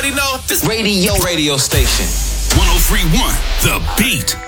already know this radio station. 103.1 The Beat.